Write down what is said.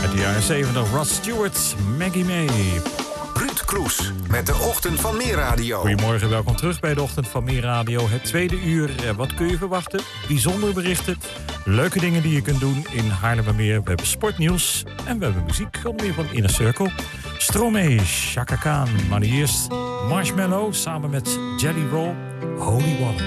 Uit de jaren 70, Rod Stewart, Maggie May. Ruud Kroes met de Ochtend van Meer Radio. Goedemorgen, welkom terug bij de Ochtend van Meer Radio. Het tweede uur, wat kun je verwachten? Bijzondere berichten, leuke dingen die je kunt doen in Haarlemmermeer. We hebben sportnieuws en we hebben muziek, onder meer van Inner Circle. Stromae, Chaka Khan, maar nu eerst Marshmello samen met Jelly Roll, Holy Water.